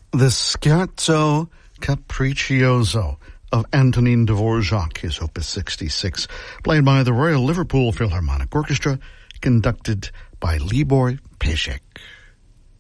The Scherzo Capriccioso of Antonin Dvorak is Opus 66, played by the Royal Liverpool Philharmonic Orchestra, conducted by Libor Pécsek.